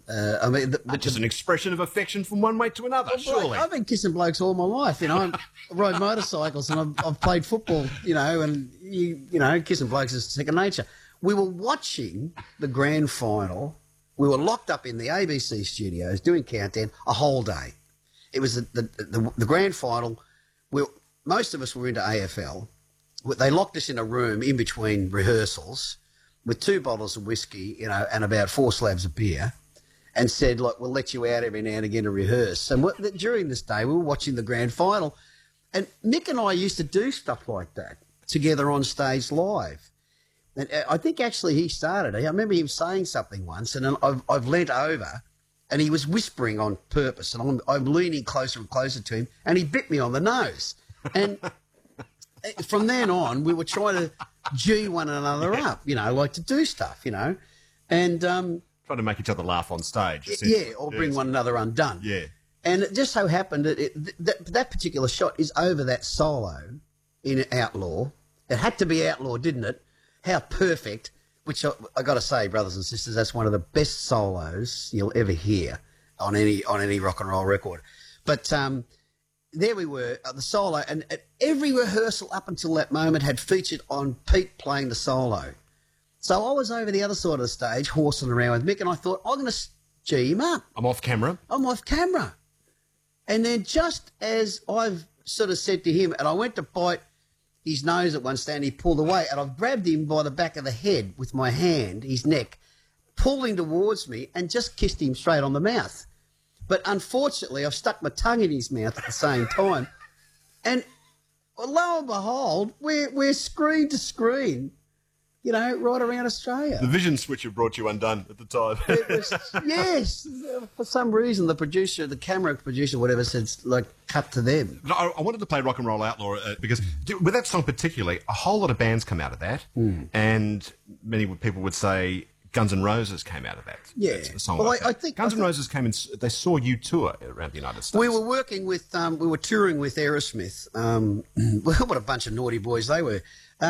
I mean, That's just an expression of affection from one mate to another, surely. I've been kissing blokes all my life. I ride motorcycles and I've played football, and kissing blokes is second nature. We were watching the grand final. We were locked up in the ABC studios doing Countdown a whole day. It was the grand final. Most of us were into AFL. They locked us in a room in between rehearsals with 2 bottles of whiskey, and about 4 slabs of beer, and said, look, we'll let you out every now and again to rehearse. And during this day, we were watching the grand final. And Mick and I used to do stuff like that together on stage live. And I think actually he started it. I remember him saying something once, and I've leant over, and he was whispering on purpose, and I'm leaning closer and closer to him, and he bit me on the nose. And from then on, we were trying to G one another up, like to do stuff, and trying to make each other laugh on stage. Or bring one another undone. Yeah. And it just so happened that particular shot is over that solo in Outlaw. It had to be Outlaw, didn't it? How perfect, which I got to say, brothers and sisters, that's one of the best solos you'll ever hear on any rock and roll record. But there we were at the solo, and at every rehearsal up until that moment had featured on Pete playing the solo. So I was over the other side of the stage horsing around with Mick, and I thought, I'm going to G him up. I'm off camera. And then just as I've sort of said to him, and I went to bite his nose at one stand, he pulled away, and I've grabbed him by the back of the head with my hand, his neck, pulled him towards me and just kissed him straight on the mouth. But unfortunately, I've stuck my tongue in his mouth at the same time. And lo and behold, we're screen to screen, right around Australia. The vision switcher brought you undone at the time. Yes. For some reason, the camera producer, whatever, said, cut to them. I wanted to play Rock and Roll Outlaw because with that song particularly, a whole lot of bands come out of that. And many people would say Guns N' Roses came out of that. Yeah. That's a song Well, like I that. think Guns N' Roses came in, they saw you tour around the United States. We were working with, we were touring with Aerosmith. What a bunch of naughty boys they were.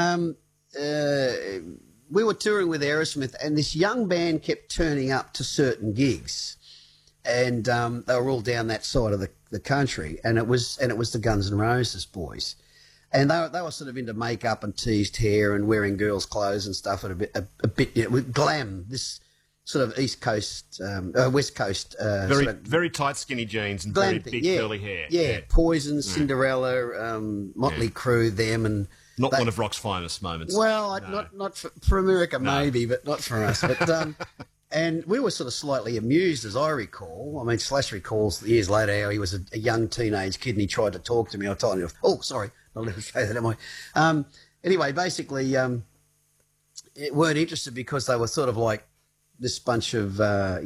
We were touring with Aerosmith, and this young band kept turning up to certain gigs, and they were all down that side of the country, and it was the Guns N' Roses boys, and they were sort of into makeup and teased hair and wearing girls' clothes and stuff, and a bit with glam. This sort of East Coast, West Coast, very tight, skinny jeans and very big curly hair. Yeah, Poison, Cinderella, Motley Crue, them and. Not one of rock's finest moments. Well, no. not for America, maybe, but not for us. But and we were sort of slightly amused, as I recall. I mean, Slash recalls years later how he was a young teenage kid and he tried to talk to me. I told him, "Oh, sorry, I'll never say that, am I?" Anyway, basically, weren't interested because they were sort of like this bunch of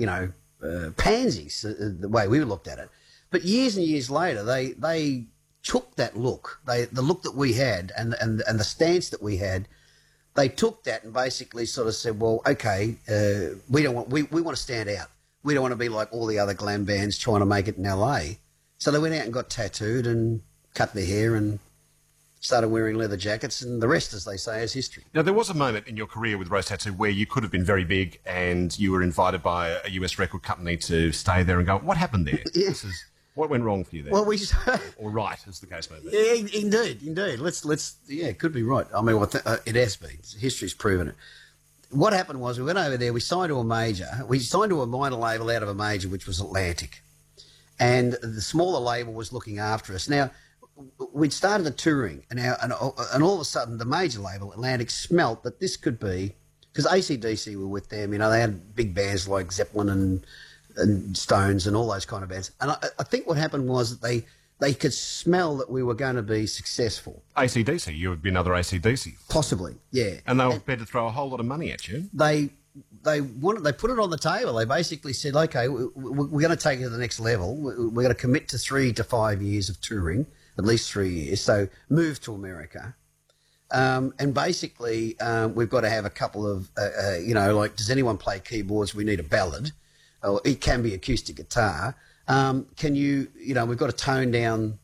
pansies, the way we looked at it. But years and years later, they took that look, the look that we had and the stance that we had, they took that and basically sort of said, well, okay, we want to stand out. We don't want to be like all the other glam bands trying to make it in LA. So they went out and got tattooed and cut their hair and started wearing leather jackets, and the rest, as they say, is history. Now, there was a moment in your career with Rose Tattoo where you could have been very big and you were invited by a US record company to stay there and go, what happened there? Yeah. What went wrong for you there? Well, or right, as the case may be. Yeah, indeed. Let's. Yeah, it could be right. I mean, it has been. History's proven it. What happened was we went over there. We signed to a major. We signed to a minor label out of a major, which was Atlantic, and the smaller label was looking after us. Now, we'd started the touring, and all of a sudden, the major label Atlantic smelt that this could be, because AC/DC were with them. They had big bands like Zeppelin and Stones and all those kind of bands. And I think what happened was that they could smell that we were going to be successful. AC/DC, you would be another AC/DC. Possibly, yeah. And they were prepared to throw a whole lot of money at you. They put it on the table. They basically said, okay, we're going to take it to the next level. We're going to commit to 3 to 5 years of touring, at least 3 years. So move to America. And basically, we've got to have a couple of, does anyone play keyboards? We need a ballad. Or it can be acoustic guitar. Can you, we've got to tone down,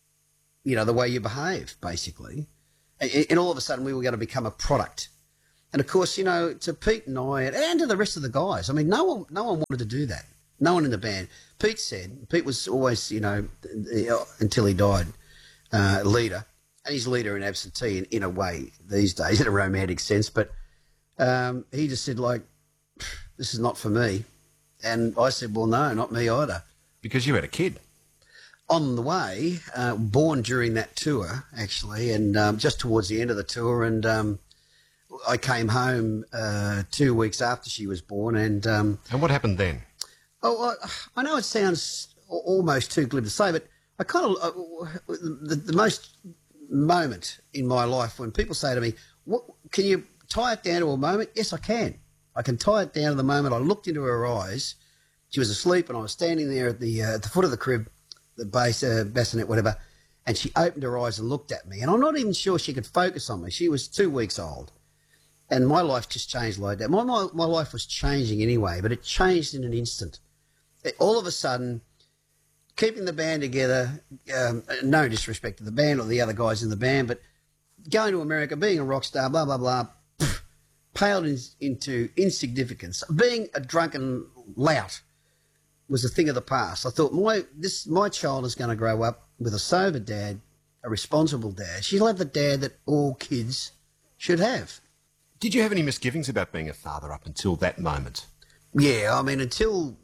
the way you behave, basically. And all of a sudden we were going to become a product. And of course, you know, to Pete and I, and to the rest of the guys, I mean, no one wanted to do that. No one in the band. Pete was always, you know, until he died, leader. And he's leader and absentee in a way these days, in a romantic sense. But he just said, like, this is not for me. And I said, well, no, not me either. Because you had a kid. On the way, born during that tour, actually, and just towards the end of the tour. And I came home 2 weeks after she was born. And what happened then? Oh, I know it sounds almost too glib to say, but I kind of the most moment in my life when people say to me, "What can you tie it down to a moment?" Yes, I can. I can tie it down to the moment I looked into her eyes. She was asleep, and I was standing there at the foot of the crib, the bassinet, whatever, and she opened her eyes and looked at me. And I'm not even sure she could focus on me. She was 2 weeks old. And my life just changed like that. My life was changing anyway, but it changed in an instant. All of a sudden, keeping the band together, no disrespect to the band or the other guys in the band, but going to America, being a rock star, blah, blah, blah, paled into insignificance. Being a drunken lout was a thing of the past. I thought, my child is going to grow up with a sober dad, a responsible dad. She'll have the dad that all kids should have. Did you have any misgivings about being a father up until that moment? Yeah, I mean, until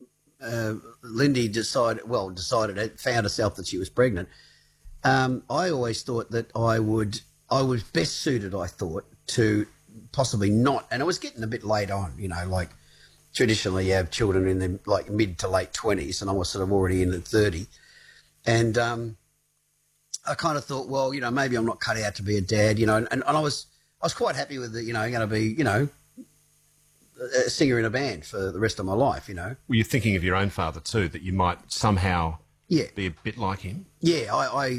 Lindy found herself that she was pregnant, I always thought that I was best suited, I thought, to possibly not. And it was getting a bit late on, you know, like traditionally you have children in their like mid to late 20s, and I was sort of already in at 30. And I kind of thought, well, you know, maybe I'm not cut out to be a dad, you know, and I was quite happy with it, you know, going to be, you know, a singer in a band for the rest of my life, you know. Were you thinking of your own father too, that you might somehow be a bit like him? Yeah,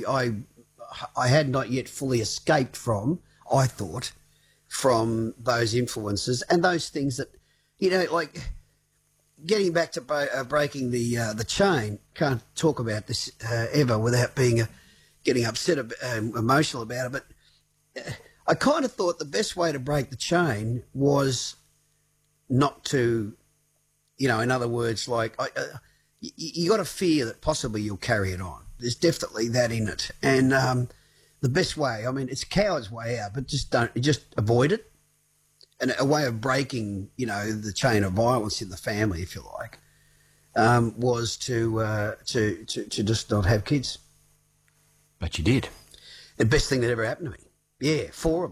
I had not yet fully escaped from, I thought, from those influences and those things that, you know, like getting back to breaking the chain. Can't talk about this ever without being getting upset, emotional about it. But I kind of thought the best way to break the chain was not to, you know, in other words, like you got to fear that possibly you'll carry it on. There's definitely that in it, and the best way, I mean, it's a coward's way out, but just avoid it. And a way of breaking, you know, the chain of violence in the family, if you like, was to just not have kids. But you did. The best thing that ever happened to me. Yeah, for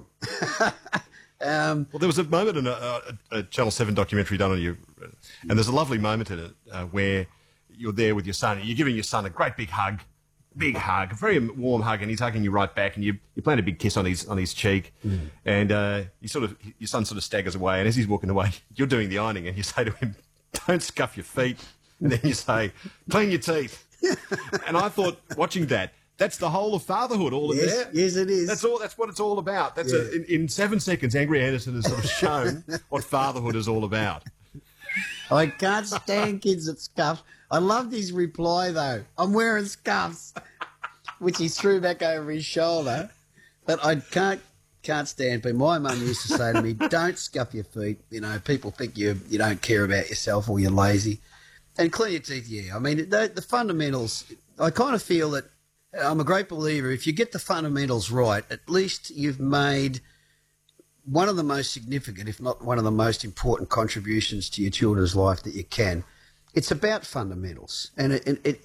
them. Well, there was a moment in a Channel 7 documentary done on you, and there's a lovely moment in it where you're there with your son, and you're giving your son a great big hug, a very warm hug, and he's hugging you right back, and you plant a big kiss on his cheek, and your son sort of staggers away, and as he's walking away, you're doing the ironing, and you say to him, "Don't scuff your feet," and then you say, "Clean your teeth." And I thought, watching that, that's the whole of fatherhood, all of this. Yes, it is. That's what it's all about. That's in 7 seconds, Angry Anderson has sort of shown what fatherhood is all about. I can't stand kids that scuff. I loved his reply, though. "I'm wearing scuffs," which he threw back over his shoulder. But I can't stand people. My mum used to say to me, "Don't scuff your feet. You know, people think you don't care about yourself or you're lazy. And clean your teeth." Yeah, I mean, the fundamentals, I kind of feel that I'm a great believer. If you get the fundamentals right, at least you've made one of the most significant, if not one of the most important contributions to your children's life that you can. It's about fundamentals, and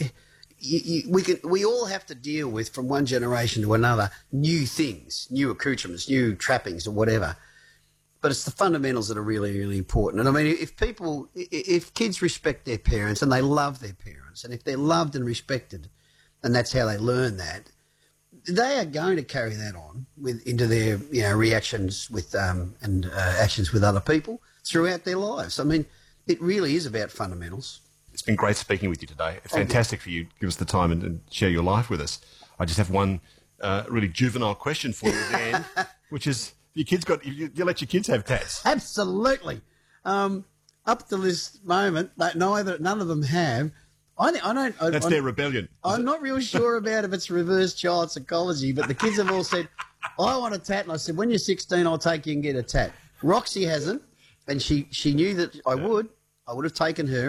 we all have to deal with, from one generation to another, new things, new accoutrements, new trappings, or whatever. But it's the fundamentals that are really, really important. And I mean, if kids respect their parents and they love their parents, and if they're loved and respected, and that's how they learn that, they are going to carry that on into their, you know, reactions with and actions with other people throughout their lives. I mean, it really is about fundamentals. It's been great speaking with you today. It's fantastic for you to give us the time and share your life with us. I just have one really juvenile question for you at the end, which is, your kids you let your kids have tats? Absolutely. Up to this moment, none of them have. That's their rebellion. I'm not real sure about if it's reverse child psychology, but the kids have all said, "I want a tat," and I said, "When you're 16, I'll take you and get a tat." Roxy hasn't, and she knew that I would have taken her.